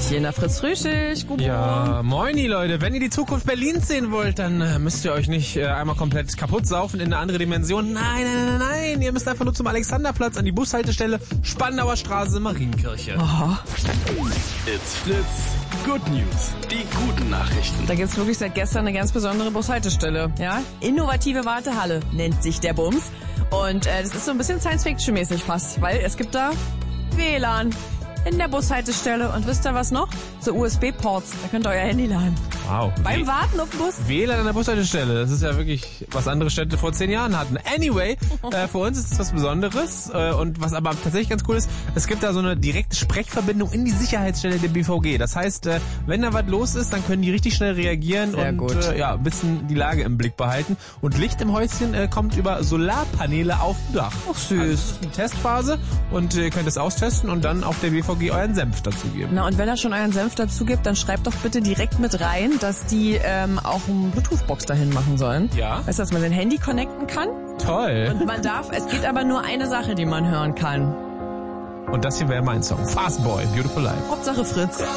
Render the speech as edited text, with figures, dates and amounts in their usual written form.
Hier in der Fritz-Frühschicht. Ja, moini Leute, wenn ihr die Zukunft Berlins sehen wollt, dann müsst ihr euch nicht einmal komplett kaputt saufen in eine andere Dimension. Nein, ihr müsst einfach nur zum Alexanderplatz an die Bushaltestelle Spandauer Straße, Marienkirche. Aha. It's Fritz. Good News. Die guten Nachrichten. Da gibt's wirklich seit gestern eine ganz besondere Bushaltestelle. Ja? Innovative Wartehalle nennt sich der Bums. Und das ist so ein bisschen Science-Fiction-mäßig fast, weil es gibt da WLAN in der Bushaltestelle. Und wisst ihr was noch? So USB-Ports, da könnt ihr euer Handy laden. Wow. Beim Warten auf den Bus. WLAN an der Bushaltestelle, das ist ja wirklich, was andere Städte vor 10 Jahren hatten. Anyway, für uns ist es was Besonderes und was aber tatsächlich ganz cool ist, es gibt da so eine direkte Sprechverbindung in die Sicherheitsstelle der BVG. Das heißt, wenn da was los ist, dann können die richtig schnell reagieren Sehr und gut. ein bisschen die Lage im Blick behalten. Und Licht im Häuschen kommt über Solarpaneele auf dem Dach. Ach süß. Also, das ist eine Testphase und ihr könnt es austesten und dann auf der BVG euren Senf dazugeben. Na, und wenn er schon euren Senf dazu gibt, dann schreibt doch bitte direkt mit rein, dass die auch eine Bluetooth-Box dahin machen sollen. Ja. Weißt du, dass man sein Handy connecten kann? Toll. Und man darf, es geht aber nur eine Sache, die man hören kann. Und das hier wäre mein Song. Fast Boy, Beautiful Life. Hauptsache Fritz.